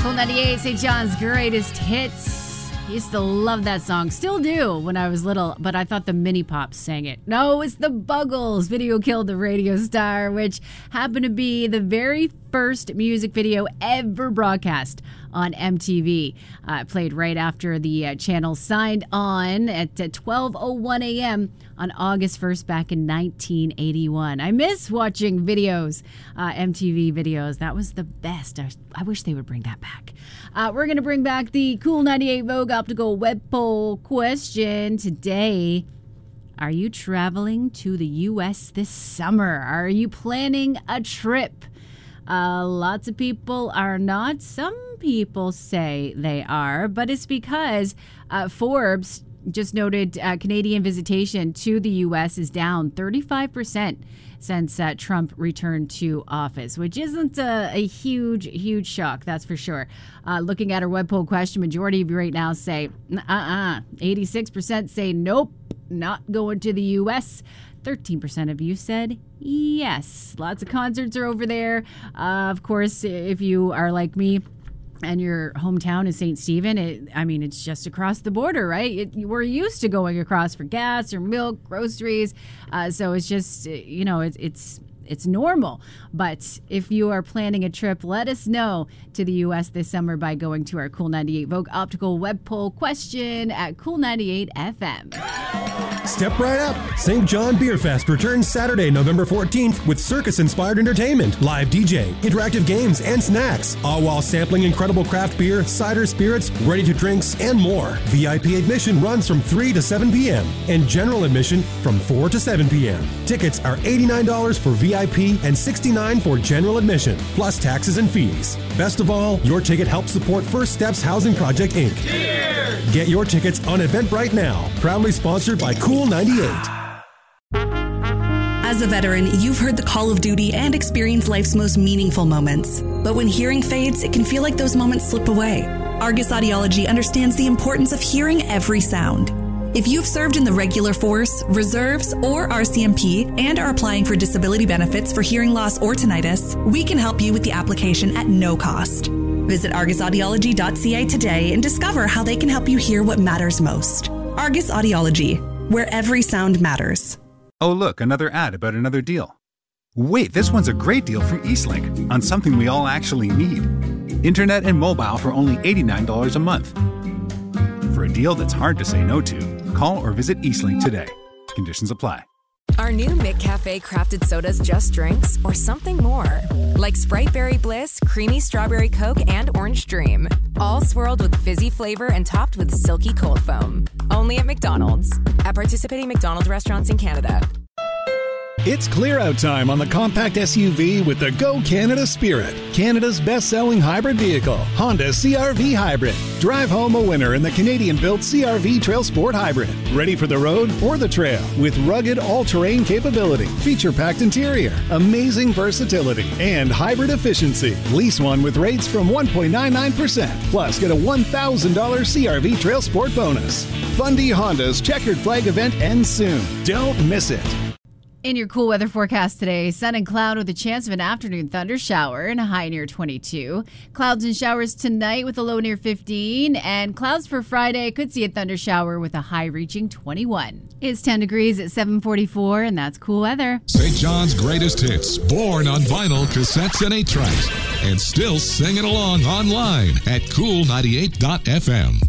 Cool 98, St. John's greatest hits. Used to love that song. Still do when I was little, but I thought the Mini Pops sang it. No, it's the Buggles. Video Killed the Radio Star, which happened to be the very first music video ever broadcast on MTV. Played right after the channel signed on at 12:01 a.m. on August 1st back in 1981. I miss watching videos, MTV videos. That was the best. I wish they would bring that back. We're going to bring back the Cool 98 Vogue Optical Web Poll question today. Are you traveling to the U.S. this summer? Are you planning a trip? Lots of people are not. Some people say they are, but it's because Forbes just noted Canadian visitation to the U.S. is down 35% since Trump returned to office, which isn't a huge shock, that's for sure. Looking at our web poll question, majority of you right now say, 86% say nope, not going to the U.S., 13% of you said yes. Lots of concerts are over there. Of course, if you are like me and your hometown is St. Stephen, it's just across the border, right? We're used to going across for gas or milk, groceries. So it's just, it's normal. But if you are planning a trip, let us know to the U.S. this summer by going to our Cool 98 Vogue Optical Web Poll question at Cool 98 FM. Step right up. St. John Beer Fest returns Saturday, November 14th with circus-inspired entertainment, live DJ, interactive games, and snacks, all while sampling incredible craft beer, cider spirits, ready-to-drinks, and more. VIP admission runs from 3 to 7 p.m. and general admission from 4 to 7 p.m. Tickets are $89 for VIP and $69 for general admission, plus taxes and fees. Best of all, your ticket helps support First Steps Housing Project, Inc. Cheers! Get your tickets on Eventbrite now. Proudly sponsored by Cool 98. As a veteran, you've heard the call of duty and experienced life's most meaningful moments. But when hearing fades, it can feel like those moments slip away. Argus Audiology understands the importance of hearing every sound. If you've served in the regular force, reserves, or RCMP and are applying for disability benefits for hearing loss or tinnitus, we can help you with the application at no cost. Visit argusaudiology.ca today and discover how they can help you hear what matters most. Argus Audiology, where every sound matters. Oh, look, another ad about another deal. Wait, this one's a great deal from Eastlink on something we all actually need. Internet and mobile for only $89 a month. For a deal that's hard to say no to, call or visit Eastlink today. Conditions apply. Are new McCafe crafted sodas just drinks or something more? Like Sprite Berry Bliss, Creamy Strawberry Coke, and Orange Dream. All swirled with fizzy flavor and topped with silky cold foam. Only at McDonald's. At participating McDonald's restaurants in Canada. It's clear-out time on the compact SUV with the Go Canada Spirit, Canada's best-selling hybrid vehicle, Honda CR-V Hybrid. Drive home a winner in the Canadian-built CR-V Trail Sport Hybrid. Ready for the road or the trail with rugged all-terrain capability, feature-packed interior, amazing versatility, and hybrid efficiency. Lease one with rates from 1.99%. Plus, get a $1,000 CR-V Trail Sport bonus. Fundy Honda's Checkered Flag event ends soon. Don't miss it. In your cool weather forecast today, sun and cloud with a chance of an afternoon thunder shower and a high near 22. Clouds and showers tonight with a low near 15. And clouds for Friday could see a thunder shower with a high reaching 21. It's 10 degrees at 7:44, and that's cool weather. St. John's greatest hits, born on vinyl, cassettes, and 8-tracks. And still singing along online at cool98.fm.